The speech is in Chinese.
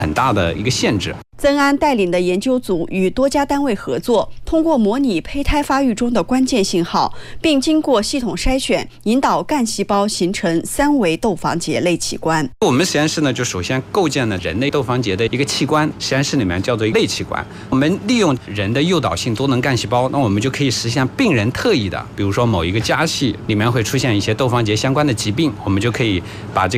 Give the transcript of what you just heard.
很大的一个限制。 曾安带领的研究组与多家单位合作，通过模拟胚胎发育中的关键信号，并经过系统筛选，引导干细胞形成3维窦房结类器官。 我们实验室呢，就首先构建了人类窦房结的一个器官，实验室里面叫做类器官。我们利用人的诱导性多能干细胞，那我们就可以实现病人特异的，比如说某一个家系里面会出现一些窦房结相关的疾病，我们就可以把这